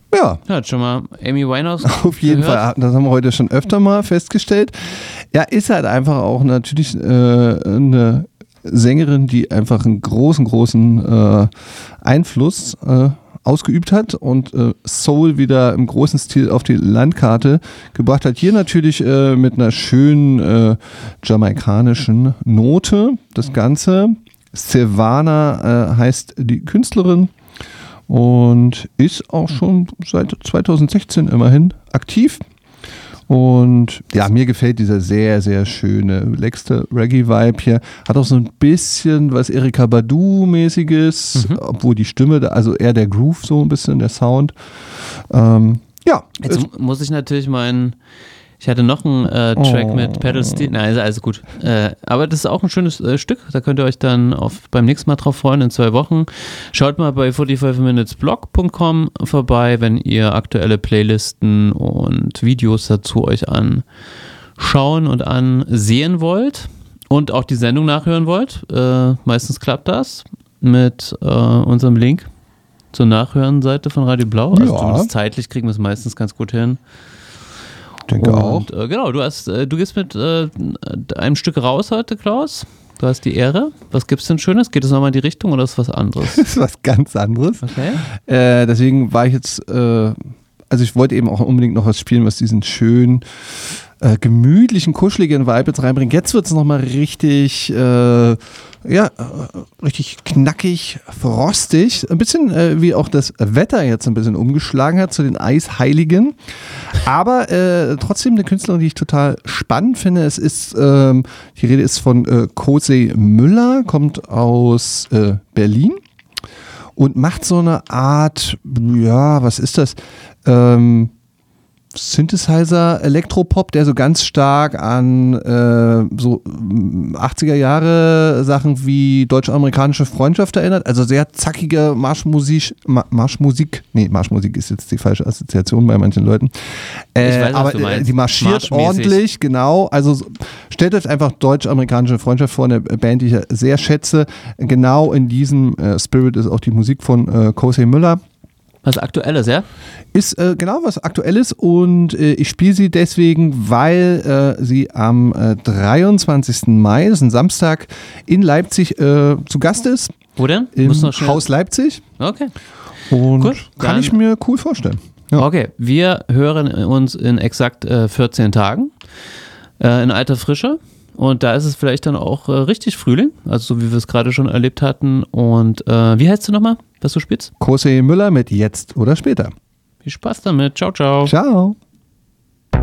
Ja. Hat schon mal Amy Winehouse Auf jeden Fall, das haben wir heute schon öfter mal festgestellt. Ja, ist halt einfach auch natürlich eine Sängerin, die einfach einen großen Einfluss ausgeübt hat und Soul wieder im großen Stil auf die Landkarte gebracht hat. Hier natürlich mit einer schönen jamaikanischen Note. Das Ganze. Silvana heißt die Künstlerin. Und ist auch schon seit 2016 immerhin aktiv. Und ja, mir gefällt dieser sehr, sehr schöne, relaxte Reggae-Vibe hier. Hat auch so ein bisschen was Erykah Badu-mäßiges, obwohl die Stimme, also eher der Groove so ein bisschen, der Sound. Ja. Jetzt muss ich natürlich ich hatte noch einen Track mit Pedal Steel. Nein, also gut. Aber das ist auch ein schönes Stück. Da könnt ihr euch dann beim nächsten Mal drauf freuen, in 2 Wochen. Schaut mal bei 45minutesblog.com vorbei, wenn ihr aktuelle Playlisten und Videos dazu euch anschauen und ansehen wollt und auch die Sendung nachhören wollt. Meistens klappt das mit unserem Link zur Nachhören-Seite von Radio Blau. Also zumindest zeitlich kriegen wir es meistens ganz gut hin. Denke auch. Genau, du gehst mit einem Stück raus heute, Klaus. Du hast die Ehre. Was gibt's denn Schönes? Geht es nochmal in die Richtung oder ist was anderes? Das ist was ganz anderes. Okay. Deswegen war ich jetzt, also ich wollte eben auch unbedingt noch was spielen, was diesen schönen, gemütlichen, kuscheligen Vibe jetzt reinbringt. Jetzt wird es nochmal richtig, richtig knackig, frostig. Ein bisschen wie auch das Wetter jetzt ein bisschen umgeschlagen hat zu den Eisheiligen. Aber trotzdem eine Künstlerin, die ich total spannend finde. Es ist, die Rede ist von Kosey Müller, kommt aus Berlin und macht so eine Art, ja, was ist das? Synthesizer, Elektropop, der so ganz stark an so 80er Jahre Sachen wie deutsch-amerikanische Freundschaft erinnert. Also sehr zackige Marschmusik. Marschmusik ist jetzt die falsche Assoziation bei manchen Leuten. Ich weiß, aber was du meinst. Die marschiert ordentlich, genau. Also stellt euch einfach deutsch-amerikanische Freundschaft vor, eine Band, die ich sehr schätze. Genau in diesem Spirit ist auch die Musik von Kosey Müller. Was Aktuelles, ja? Ist genau was Aktuelles und ich spiele sie deswegen, weil sie am 23. Mai, das ist ein Samstag, in Leipzig zu Gast ist. Wo denn? Im Haus Leipzig. Okay. Und cool. Kann ich mir cool vorstellen. Ja. Okay, wir hören uns in exakt 14 Tagen in alter Frische. Und da ist es vielleicht dann auch richtig Frühling, also so wie wir es gerade schon erlebt hatten. Und wie heißt du nochmal, was du spielst? Kosey Müller mit Jetzt oder Später. Viel Spaß damit. Ciao, ciao. Ciao.